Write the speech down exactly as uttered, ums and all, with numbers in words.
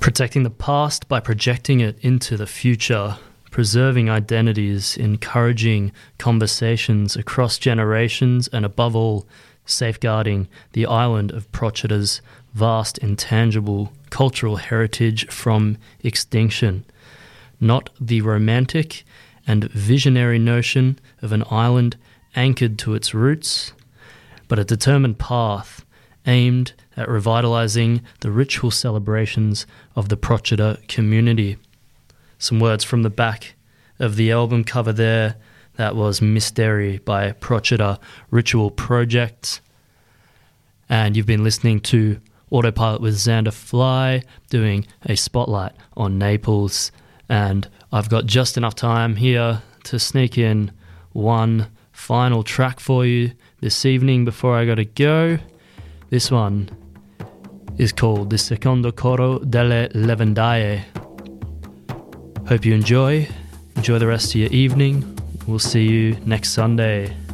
Protecting the past by projecting it into the future, preserving identities, encouraging conversations across generations, and above all, safeguarding the island of Procita's vast, intangible cultural heritage from extinction. Not the romantic and visionary notion of an island anchored to its roots, but a determined path aimed at revitalising the ritual celebrations of the Procita community. Some words from the back of the album cover there. That was Mystery by Procita Ritual Project. And you've been listening to Autopilot with Xander Fly, doing a spotlight on Naples. And I've got just enough time here to sneak in one final track for you this evening before I gotta go. This one is called The Secondo Coro delle Lavandaie. Hope you enjoy. Enjoy the rest of your evening. We'll see you next Sunday.